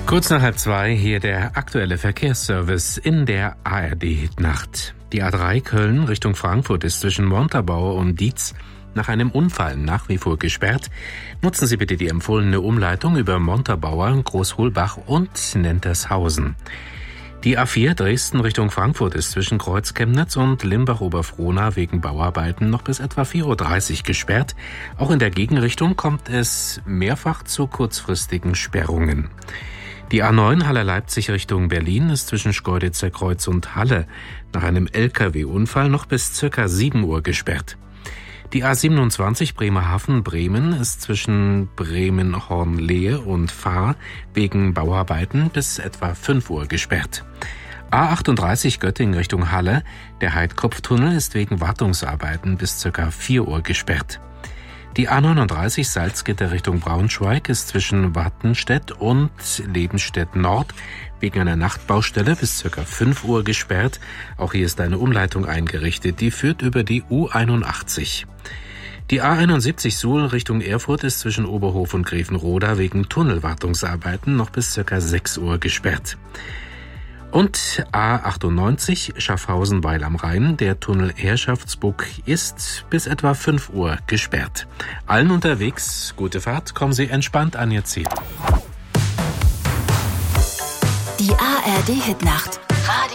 Kurz nach 2:30 hier der aktuelle Verkehrsservice in der ARD-Nacht. Die A3 Köln Richtung Frankfurt ist zwischen Montabaur und Dietz nach einem Unfall nach wie vor gesperrt. Nutzen Sie bitte die empfohlene Umleitung über Montabaur, Großholbach und Nentershausen. Die A4 Dresden Richtung Frankfurt ist zwischen Kreuz-Chemnitz und Limbach-Oberfrohna wegen Bauarbeiten noch bis etwa 4:30 Uhr gesperrt. Auch in der Gegenrichtung kommt es mehrfach zu kurzfristigen Sperrungen. Die A9 Halle-Leipzig Richtung Berlin ist zwischen Schkeuditzer Kreuz und Halle nach einem LKW-Unfall noch bis ca. 7 Uhr gesperrt. Die A27 Bremerhaven-Bremen ist zwischen Bremen-Hornlehe und Fahr wegen Bauarbeiten bis etwa 5 Uhr gesperrt. A38 Göttingen Richtung Halle, der Heidkopftunnel ist wegen Wartungsarbeiten bis ca. 4 Uhr gesperrt. Die A39 Salzgitter Richtung Braunschweig ist zwischen Wattenstedt und Lebenstedt Nord wegen einer Nachtbaustelle bis ca. 5 Uhr gesperrt. Auch hier ist eine Umleitung eingerichtet, die führt über die U81. Die A71 Suhl Richtung Erfurt ist zwischen Oberhof und Grevenroda wegen Tunnelwartungsarbeiten noch bis ca. 6 Uhr gesperrt. Und A98 Schaffhausen-Weil am Rhein, der Tunnel Herrschaftsbuck ist bis etwa 5 Uhr gesperrt. Allen unterwegs, gute Fahrt, kommen Sie entspannt an Ihr Ziel. Die ARD-Hitnacht. Radio